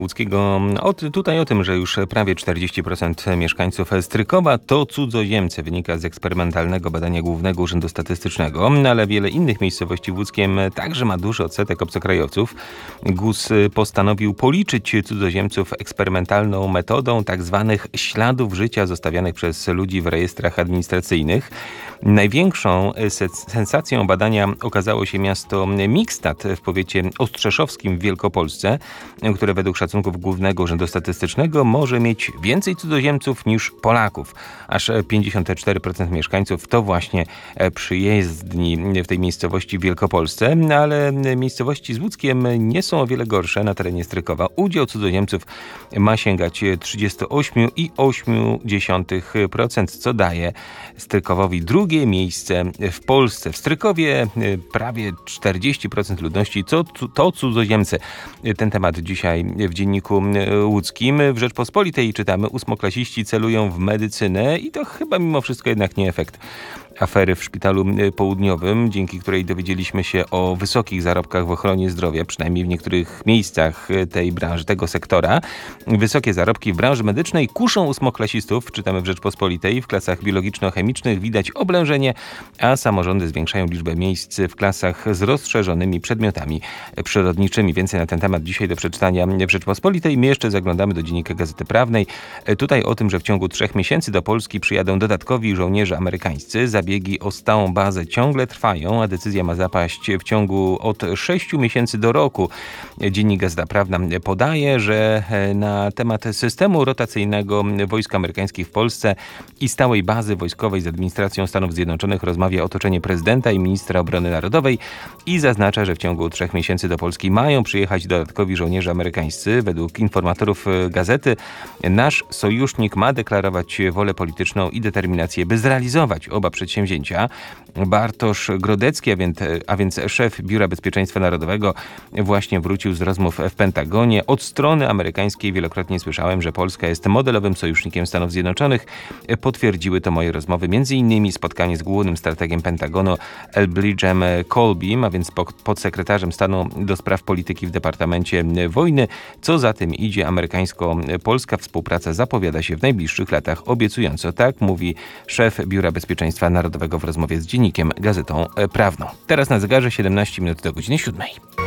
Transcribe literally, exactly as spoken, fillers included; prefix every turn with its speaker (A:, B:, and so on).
A: Łódzkiego. O, tutaj o tym, że już prawie czterdzieści procent mieszkańców Strykowa to cudzoziemcy, wynika z eksperymentalnego badania Głównego Urzędu Statystycznego, ale wiele innych miejscowości w Łódzkiem także ma duży odsetek obcokrajowców. GUS postanowił policzyć cudzoziemców eksperymentalną metodą tak zwanych śladów życia zostawianych przez ludzi w rejestrach administracyjnych. Największą sensacją badania okazało się miasto Mikstad w powiecie ostrzeszowskim w Wielkopolsce, które według szacunków Głównego Urzędu Statystycznego może mieć więcej cudzoziemców niż Polaków. Aż pięćdziesiąt cztery procent mieszkańców to właśnie przyjezdni w tej miejscowości w Wielkopolsce, ale miejscowości z Łódzkiem nie są o wiele gorsze. Na terenie Strykowa udział cudzoziemców ma sięgać trzydzieści osiem i osiem dziesiątych procent, co daje Strykowowi drugie miejsce w Polsce. W Strykowie prawie czterdzieści procent ludności to, to cudzoziemcy. Ten temat dzisiaj w Dzienniku Łódzkim. W Rzeczpospolitej czytamy: ósmoklasiści celują w medycynę i to chyba mimo wszystko jednak nie efekt afery w Szpitalu Południowym, dzięki której dowiedzieliśmy się o wysokich zarobkach w ochronie zdrowia, przynajmniej w niektórych miejscach tej branży, tego sektora. Wysokie zarobki w branży medycznej kuszą ósmoklasistów, czytamy w Rzeczpospolitej. W klasach biologiczno-chemicznych widać oblężenie, a samorządy zwiększają liczbę miejsc w klasach z rozszerzonymi przedmiotami przyrodniczymi. Więcej na ten temat dzisiaj do przeczytania w Rzeczpospolitej. My jeszcze zaglądamy do Dziennika Gazety Prawnej. Tutaj o tym, że w ciągu trzech miesięcy do Polski przyjadą dodatkowi żołnierze amerykańscy. Zabiegi o stałą bazę ciągle trwają, a decyzja ma zapaść w ciągu od sześciu miesięcy do roku. Dziennik Gazeta Prawna podaje, że na temat systemu rotacyjnego wojsk amerykańskich w Polsce i stałej bazy wojskowej z administracją Stanów Zjednoczonych rozmawia otoczenie prezydenta i ministra obrony narodowej i zaznacza, że w ciągu trzech miesięcy do Polski mają przyjechać dodatkowi żołnierze amerykańscy. Według informatorów gazety nasz sojusznik ma deklarować wolę polityczną i determinację, by zrealizować oba przedsięwzięcia. Bartosz Grodecki, a więc, a więc szef Biura Bezpieczeństwa Narodowego, właśnie wrócił z rozmów w Pentagonie. Od strony amerykańskiej wielokrotnie słyszałem, że Polska jest modelowym sojusznikiem Stanów Zjednoczonych. Potwierdziły to moje rozmowy, między innymi spotkanie z głównym strategiem Pentagonu Elbridge'em Colbym, a więc podsekretarzem stanu do spraw polityki w Departamencie Wojny. Co za tym idzie, amerykańsko-polska współpraca zapowiada się w najbliższych latach obiecująco. Tak mówi szef Biura Bezpieczeństwa Narodowego w rozmowie z Dziennikiem Gazetą Prawną. Teraz na zegarze siedemnaście minut do godziny siódmej.